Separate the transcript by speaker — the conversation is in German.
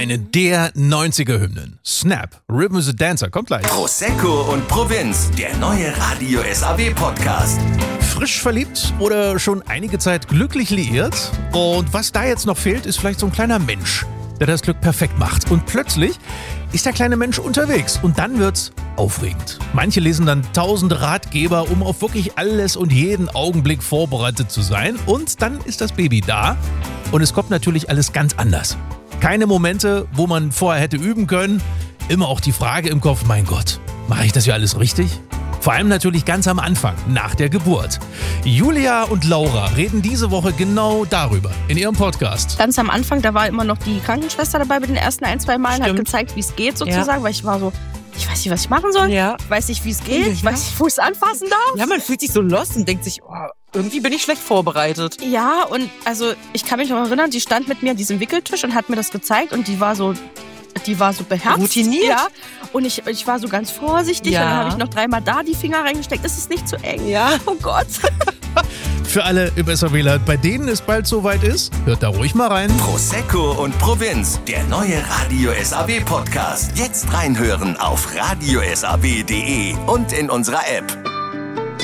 Speaker 1: eine der 90er-Hymnen. Snap, Rhythm is a Dancer, kommt gleich.
Speaker 2: Prosecco und Provinz, der neue Radio SAW-Podcast.
Speaker 1: Frisch verliebt oder schon einige Zeit glücklich liiert? Und was da jetzt noch fehlt, ist vielleicht so ein kleiner Mensch, der das Glück perfekt macht. Und plötzlich ist der kleine Mensch unterwegs und dann wird's aufregend. Manche lesen dann 1000 Ratgeber, um auf wirklich alles und jeden Augenblick vorbereitet zu sein. Und dann ist das Baby da und es kommt natürlich alles ganz anders. Keine Momente, wo man vorher hätte üben können. Immer auch die Frage im Kopf, mein Gott, mache ich das hier alles richtig? Vor allem natürlich ganz am Anfang, nach der Geburt. Julia und Laura reden diese Woche genau darüber in ihrem Podcast.
Speaker 3: Ganz am Anfang, da war immer noch die Krankenschwester dabei bei den ersten 1-2 Malen,
Speaker 4: Stimmt.
Speaker 3: hat gezeigt, wie es geht sozusagen, weil ich war so, ich weiß nicht, was ich machen soll, ich weiß nicht, wie es geht, ich weiß nicht, wo ich es anfassen darf.
Speaker 4: Ja, man fühlt sich so lost und denkt sich, oh, irgendwie bin ich schlecht vorbereitet.
Speaker 3: Ja, und also ich kann mich noch erinnern, die stand mit mir an diesem Wickeltisch und hat mir das gezeigt und die war so beherzt.
Speaker 4: Routiniert.
Speaker 3: Ja, und ich war so ganz vorsichtig
Speaker 4: Ja.
Speaker 3: und dann habe ich noch 3-mal da die Finger reingesteckt. Es ist nicht zu eng.
Speaker 4: Ja.
Speaker 3: Oh Gott.
Speaker 1: Für alle im SAW-Land, bei denen es bald soweit ist, hört da ruhig mal rein.
Speaker 2: Prosecco und Provinz, der neue Radio SAW-Podcast. Jetzt reinhören auf radiosaw.de und in unserer App.